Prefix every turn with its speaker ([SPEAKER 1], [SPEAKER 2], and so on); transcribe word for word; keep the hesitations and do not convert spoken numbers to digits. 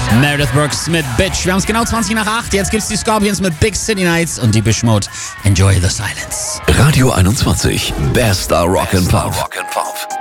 [SPEAKER 1] Meredith Brooks mit Bitch. Wir haben es genau zwanzig nach acht. Jetzt gibt's die Scorpions mit Big City Nights und die Mode. Enjoy the silence.
[SPEAKER 2] Radio einundzwanzig. Bester Rock and Pop.